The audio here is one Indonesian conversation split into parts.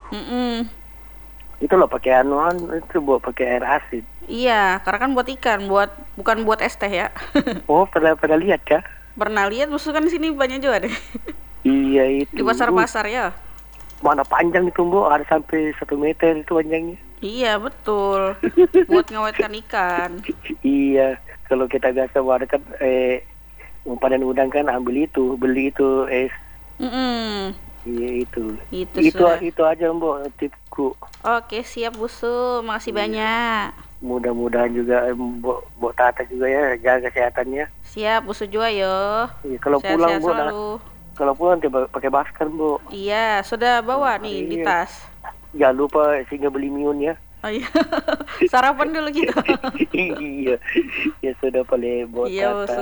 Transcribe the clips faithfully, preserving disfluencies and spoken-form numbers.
Mm-mm. Itu loh pakai anuan, itu buat pakai air asin. Iya, karena kan buat ikan, buat bukan buat es teh ya. Oh, pernah pernah lihat kah? Pernah lihat musuh kan di sini banyak juga deh. Iya Di itu. Uh, pasar-pasar ya. mana panjang itu Mbok, ada sampai satu meter itu panjangnya. Iya, betul. Buat ngawetkan ikan. Iya, kalau kita biasa buat kan eh panen udang kan ambil itu, beli itu es. Mm-mm. Iya itu. Itu Itu sudah. itu aja Mbok tipku. Oke, siap Busu. Makasih Iya. banyak. Mudah-mudahan juga eh, Mbok Mbok Tata juga ya jaga kesehatannya. Siap Busu juga yo. Iya, kalau pulang Sehat-sehat Mbok dah, selalu. kalau pulang coba pakai masker Mbok. Iya, sudah bawa Nah, nih di iya. tas. Jangan lupa singgah beli miun ya. Oh iya. Sarapan dulu kita. Iya, ya sudah boleh Mbok Iya, Tata. Busu.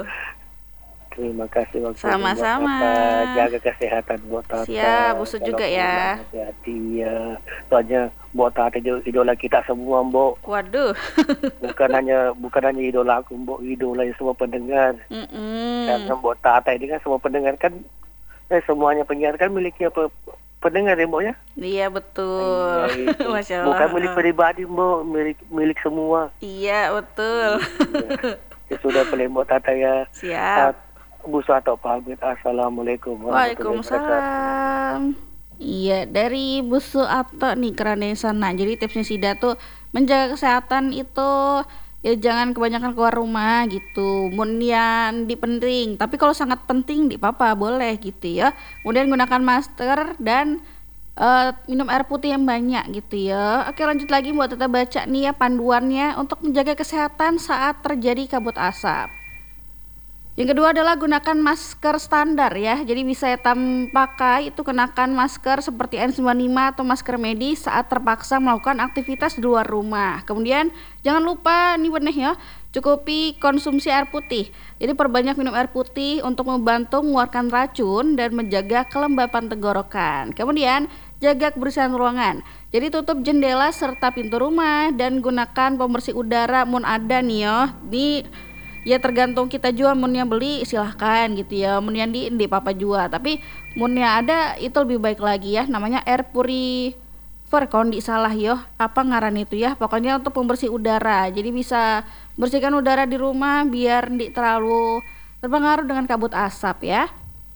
Terima kasih waktunya Mbok Sama-sama. Tata. Jaga kesehatan Mbok Siap, Tata. Busu Kalau juga pulang ya. hati-hati ya. Soalnya Mbok Tata itu idola kita semua Mbok. Waduh. Bukan hanya bukan hanya idola aku Mbok, idola semua pendengar. Karena Mm-mm. Mbok Tata ini kan semua pendengar kan, eh, semuanya penyiar kan miliknya pe- pendengar ya Mbok ya. Iya, Iya betul. itu. Masya Allah. Bukan milik pribadi Mbok, milik milik semua. Iya, betul. Iya. Ya sudah boleh Mbok Tata ya. Ah, Siap. Bu Sato pamit. Assalamualaikum warahmatullahi wabarakatuh. Waalaikumsalam. Iya, dari Bu Suato nih keren dari sana. Jadi tipsnya Sida tuh menjaga kesehatan itu ya jangan kebanyakan keluar rumah gitu. Kemudian di penting, tapi kalau sangat penting di papa boleh gitu ya. Kemudian gunakan masker dan eh, minum air putih yang banyak gitu ya. Oke, lanjut lagi buat tetap baca nih ya panduannya untuk menjaga kesehatan saat terjadi kabut asap. Yang kedua adalah gunakan masker standar ya. Jadi bisa hitam pakai itu kenakan masker seperti N sembilan puluh lima atau masker medis saat terpaksa melakukan aktivitas di luar rumah. Kemudian jangan lupa nih benih ya, cukupi konsumsi air putih. Jadi perbanyak minum air putih untuk membantu mengeluarkan racun dan menjaga kelembapan tenggorokan. Kemudian jaga kebersihan ruangan. Jadi tutup jendela serta pintu rumah dan gunakan pembersih udara mun ada nih ya. Di ya tergantung kita jual munnya beli silahkan gitu ya munnya di di papa jual tapi munnya ada itu lebih baik lagi ya namanya air purifier kalau di salah yo apa ngaran itu ya pokoknya untuk pembersih udara jadi bisa bersihkan udara di rumah biar tidak terlalu terpengaruh dengan kabut asap ya.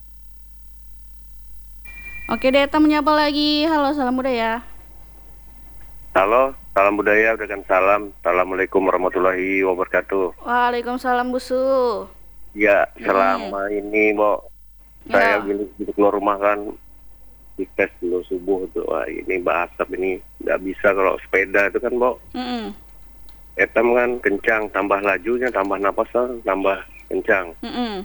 Oke deh temennya apa lagi halo salam budaya. Halo, salam budaya, berikan salam. Assalamualaikum warahmatullahi wabarakatuh. Waalaikumsalam busu. Ya, Hmm. selama ini, Mbok, saya Ya. gini gitu keluar rumah kan, dites dulu subuh tuh. Wah, ini Mbak Asap ini nggak bisa kalau sepeda itu kan, Mbok. Mm-mm. Etam kan kencang, tambah lajunya, tambah napasnya, tambah kencang. Mm-mm.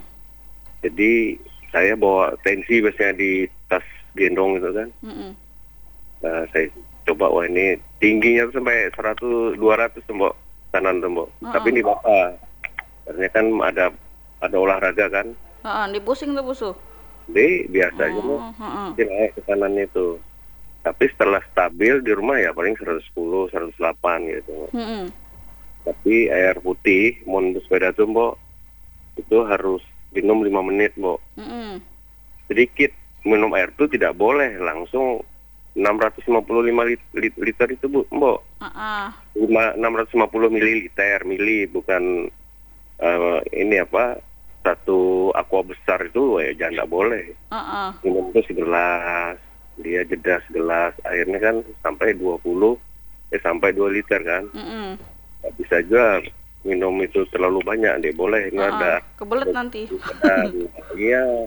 Jadi saya bawa tensi biasanya di tas gendong gitu kan. Mm-mm. Nah, saya coba, wah ini tingginya tuh sampai seratus dua ratus tuh, Mbok, kanan tuh, Mbok. Uh-uh. Tapi ini Bapak, karena kan ada ada olahraga kan, Uh-uh. Dipusing tuh busu. jadi biasa aja, Mbok, Oh, uh-uh. dia naik ke kanannya tuh. Tapi setelah stabil di rumah ya paling seratus sepuluh, seratus delapan gitu, Mbok. Mm-mm. Tapi air putih, mau sepeda tuh, Mbok, itu harus minum lima menit, Mbok. Mm-mm. Sedikit minum air tuh tidak boleh langsung enam ratus lima puluh lima lit- lit- liter itu, Bu, Mbok. Uh-uh. Lima- enam ratus lima puluh mililiter, mili bukan eh, ini apa satu aqua besar itu ya jangan nggak boleh. Uh-uh. Minum itu segelas, dia jeda segelas, airnya kan sampai dua puluh eh sampai dua liter kan. Mm-mm. Nggak bisa juga minum itu terlalu banyak, dia boleh nggak ada. Uh-uh. Kebelet nanti. Iya,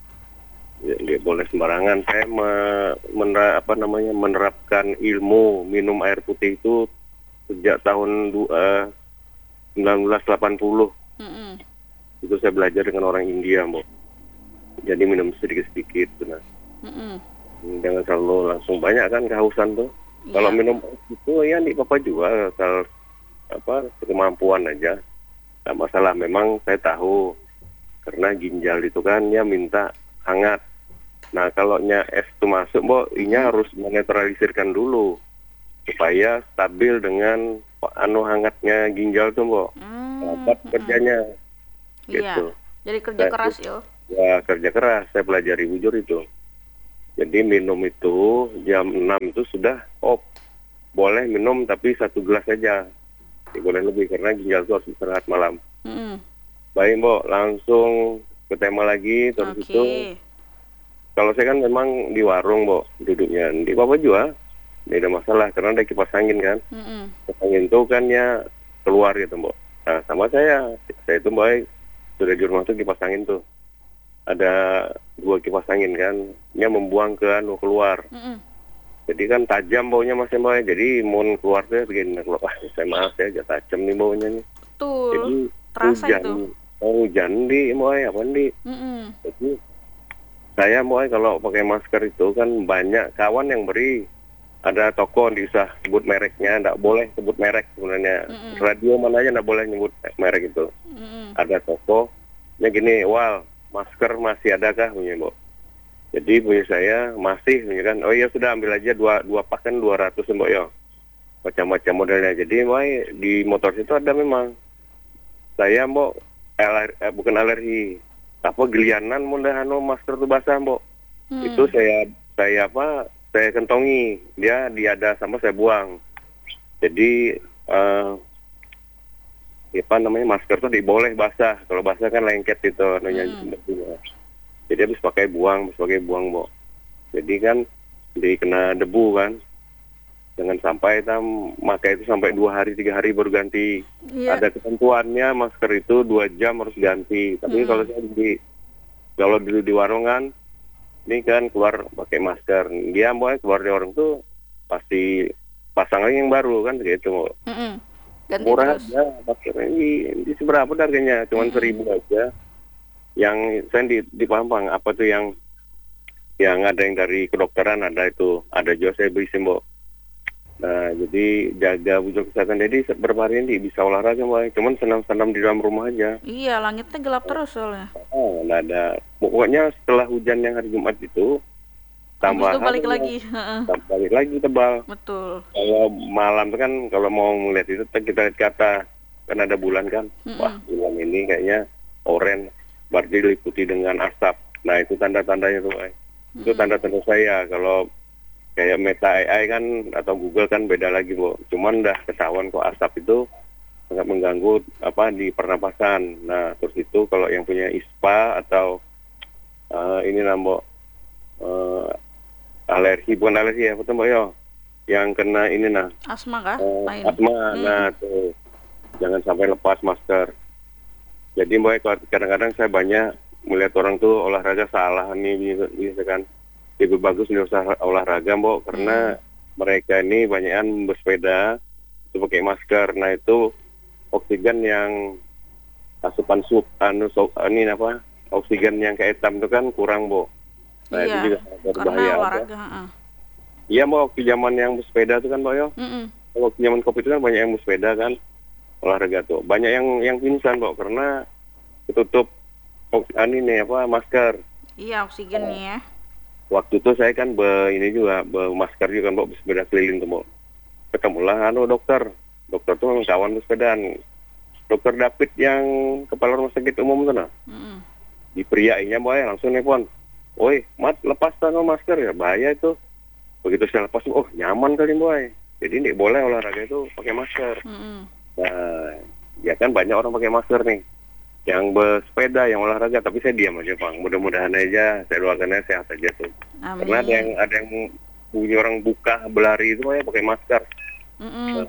ya, dia boleh sembarangan. Saya me- menera- apa namanya menerapkan ilmu minum air putih itu sejak tahun du- eh, seribu sembilan ratus delapan puluh. Mm-mm. Itu saya belajar dengan orang India, Mbok. Jadi minum sedikit-sedikit, nah. Mm-mm. Jangan selalu langsung banyak kan kehausan tuh. Iya. Kalau minum itu ya di papa juga asal apa kemampuan aja. Nggak masalah. Memang saya tahu karena ginjal itu kan dia minta hangat. Nah kalau nya es itu masuk, Mbok, inya harus menetralisirkan dulu supaya stabil dengan anu hangatnya ginjal tuh, Mbok. Mm, Dapat mm-mm. kerjanya Iya. gitu. Jadi kerja Nah, keras yo. Ya kerja keras, saya pelajari bujur itu. Jadi minum itu jam enam itu sudah off. Boleh minum tapi satu gelas saja. Tidak boleh lebih karena ginjal itu harus istirahat malam. Mm-mm. Baik Mbok, langsung ke tema lagi. Terus Oke. itu kalau saya kan memang di warung Mbok duduknya. Di apa juga tidak ada masalah karena ada kipas angin kan. Mm-mm. Kipas angin itu kan ya keluar gitu Mbok. Nah sama saya, saya itu baik sudah di rumah tuh kipas angin tuh. Ada dua kipas angin kan, dia membuang ke anu keluar. Mm-mm. Jadi kan tajam baunya Mas Mbak. Jadi mau keluar tuh begini kalau ah, saya maaf ya agak tajam nih baunya nih. Betul. Jadi Terasa hujan, itu. oh, hujan di Mbak apa di. Mm-mm. Jadi saya Mbak kalau pakai masker itu kan banyak kawan yang beri. Ada toko bisa sebut mereknya, enggak boleh sebut merek sebenarnya. Mm-mm. Radio mana aja enggak boleh nyebut merek itu. Mm-mm. Ada toko, nya gini, wal masker masih adakah punya Mbak? Jadi punya saya masih punya kan, oh iya sudah ambil aja dua dua pak kan dua ratus Mbak ya, macam-macam modelnya. Jadi Mbak di motor itu ada memang. Saya Mbak aler, eh, bukan alergi, apa gelianan mudah anu masker itu basah Mbak. Mm. Itu saya saya apa? Saya kentongi, dia diada sama saya buang. Jadi eh, apa namanya masker tuh diboleh basah. Kalau basah kan lengket itu anunya. Hmm. Jadi habis pakai buang, habis pakai buang, Mbok. Jadi kan dikena debu kan. Jangan sampai kita pakai itu sampai dua hari, tiga hari baru ganti. Iya. Ada ketentuannya masker itu dua jam harus ganti. Tapi Hmm. kalau saya di kalau dulu di warung kan, ini kan keluar pakai masker. Dia Mbok keluar dari warung tuh pasti pasang lagi yang baru kan gitu, Mbok. Mm-mm. Ganti Murah terus. aja maskernya ini, ini seberapa harganya cuman Hmm. seribu aja. Yang saya di di Pampang apa tuh yang yang ada yang dari kedokteran ada itu ada juga saya beli Mbok. Nah jadi jaga bujur kesehatan jadi beberapa hari ini bisa olahraga Mbak. Cuman senam-senam di dalam rumah aja. Iya, langitnya gelap terus soalnya. Oh nggak ada. Pokoknya setelah hujan yang hari Jumat itu Habis tambah itu balik lagi. Heeh. tambah balik lagi tebal. Betul. Kalau malam tuh kan kalau mau melihat itu kita lihat ke atas kan ada bulan kan. Mm-mm. Wah bulan ini kayaknya oranye berarti diliputi dengan asap. Nah itu tanda-tandanya tuh. Ay. Itu tanda-tanda saya kalau kayak Meta A I kan atau Google kan beda lagi Bu. Cuman dah ketahuan kok asap itu sangat mengganggu apa di pernapasan. Nah terus itu kalau yang punya ispa atau uh, ini nambah uh, alergi bukan alergi ya betul Mbak yo. Yang kena ini nah Asma kah? uh, Lain. asma. Hmm. Nah tuh jangan sampai lepas masker. Jadi Mbak kadang-kadang saya banyak melihat orang tuh olahraga salah nih gitu kan. Lebih bagus di usaha olahraga Mbok karena hmm. mereka ini banyakan bersepeda itu pakai masker. Nah itu oksigen yang asupan sub anu so, ini apa oksigen yang kayak hitam itu kan kurang Mbok. Nah Iya, itu juga berbahaya. karena olahraga. Heeh. Iya Mbok waktu zaman yang bersepeda itu kan Mbok yo. Mm-mm. Waktu zaman Covid itu kan banyak yang bersepeda kan olahraga tuh. Banyak yang yang pingsan Mbok karena ketutup ini nih apa masker. Iya, oksigennya ya. Waktu itu saya kan be, ini juga be masker juga kan Mbok bersepeda keliling tuh Mbok. Ketemulah anu dokter. Dokter tuh kawan bersepedaan. Dokter David yang kepala rumah sakit umum tuh nah. Mm-mm. Di priainya Mbok ya langsung nelpon. Woi, Mat lepas tangan masker ya bahaya itu. Begitu saya lepas oh nyaman kali Mbok. Jadi nggak boleh olahraga itu pakai masker. Mm-mm. Nah, ya kan banyak orang pakai masker nih. Yang bersepeda, yang olahraga, tapi saya diam aja Bang. Mudah-mudahan aja, saya doakannya sehat aja tuh. Amin. Karena ada yang ada yang punya orang buka berlari itu ya pakai masker. Mm-mm.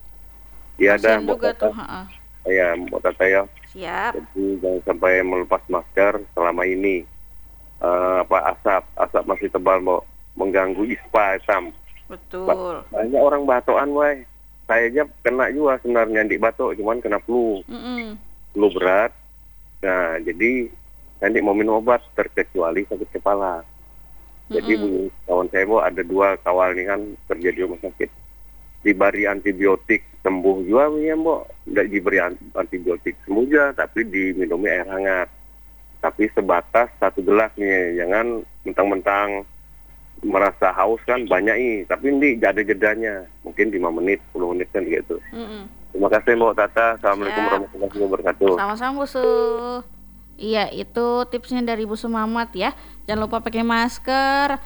Ya ada Kasian Mbok juga Tata, tuh. Heeh. ya Mbok Tata ya. Siap. Jadi jangan sampai melepas masker selama ini. Eh, apa asap, asap masih tebal Mbok, mengganggu ispa hitam. Betul. Banyak orang batokan, woi. Saya aja kena juga sebenarnya di batuk, cuman kena flu, Mm-mm. flu berat. Nah, jadi nanti mau minum obat terkecuali sakit kepala. Jadi Mm-mm. bu, kawan saya bu ada dua kawal ini kan kerja di rumah sakit. Diberi antibiotik sembuh juga ya bu, tidak diberi antibiotik sembuh juga, tapi diminumi air hangat. Tapi sebatas satu gelas nih, jangan mentang-mentang merasa haus kan banyak nih, tapi ini ada jedanya, mungkin lima menit, sepuluh menit kan gitu. Mm-mm. Terima kasih Mbak Tata. Assalamualaikum Siap. warahmatullahi wabarakatuh. Sama-sama Bu Su. Iya, itu tipsnya dari Bu Su Mamat ya. Jangan lupa pakai masker,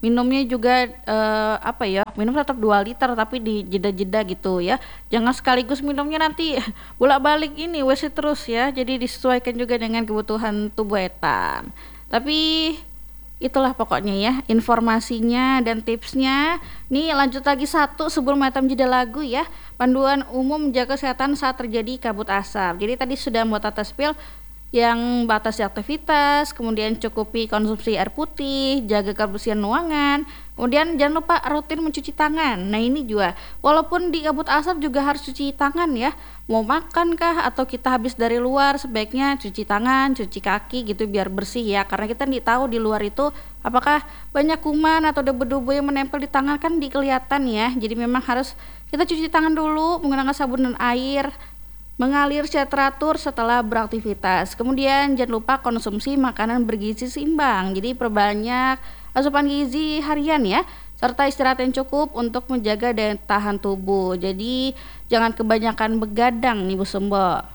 minumnya juga eh, apa ya, minum tetap dua liter tapi di jeda-jeda gitu ya, jangan sekaligus minumnya nanti bolak-balik ini W C terus ya, jadi disesuaikan juga dengan kebutuhan tubuh etam. Tapi itulah pokoknya ya informasinya dan tipsnya. Nih lanjut lagi satu sebelum etam jeda lagu ya, panduan umum menjaga kesehatan saat terjadi kabut asap. Jadi tadi sudah mau tata spill yang batasi aktivitas, kemudian cukupi konsumsi air putih, jaga kebersihan ruangan, kemudian jangan lupa rutin mencuci tangan. Nah ini juga, walaupun di kabut asap juga harus cuci tangan ya, mau makan kah atau kita habis dari luar sebaiknya cuci tangan, cuci kaki gitu biar bersih ya, karena kita tidak tahu di luar itu apakah banyak kuman atau debu-debu yang menempel di tangan kan dikelihatan ya, jadi memang harus kita cuci tangan dulu menggunakan sabun dan air, mengalir secara teratur setelah beraktivitas. Kemudian jangan lupa konsumsi makanan bergizi seimbang, jadi perbanyak asupan gizi harian ya, serta istirahat yang cukup untuk menjaga daya tahan tubuh. Jadi jangan kebanyakan begadang nih Bu Sumbo.